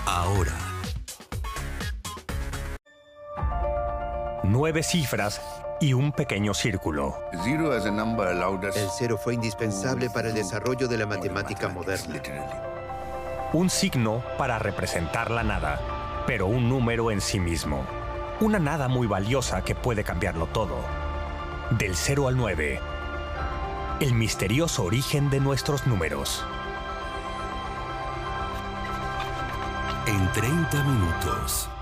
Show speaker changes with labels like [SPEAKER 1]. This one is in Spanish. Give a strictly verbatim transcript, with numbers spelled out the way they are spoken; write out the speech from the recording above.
[SPEAKER 1] ahora.
[SPEAKER 2] Nueve cifras y un pequeño círculo.
[SPEAKER 3] El cero fue indispensable para el desarrollo de la matemática moderna.
[SPEAKER 2] Un signo para representar la nada, pero un número en sí mismo. Una nada muy valiosa que puede cambiarlo todo. Del cero al nueve. El misterioso origen de nuestros números.
[SPEAKER 1] En treinta minutos.